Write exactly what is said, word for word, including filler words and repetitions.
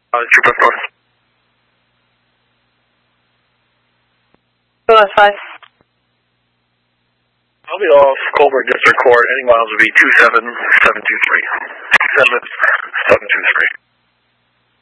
Uh, Trooper four. That's five. I'll be off Colbert District Court. Any miles will be two seven seven two three. two seven seven two three.